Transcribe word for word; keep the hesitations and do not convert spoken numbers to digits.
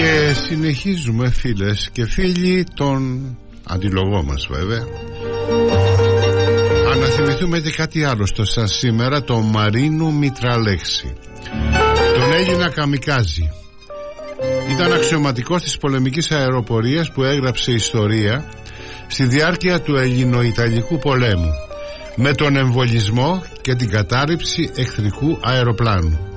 Και συνεχίζουμε, φίλες και φίλοι, τον αντιλογό μας βέβαια. Αναθυμηθούμε και κάτι άλλο στο σαν σήμερα, τον Μαρίνο Μητραλέξη, τον Έλληνα καμικάζι. Ήταν αξιωματικός της πολεμικής αεροπορίας που έγραψε ιστορία στη διάρκεια του Ελληνο-Ιταλικού πολέμου με τον εμβολισμό και την κατάρριψη εχθρικού αεροπλάνου.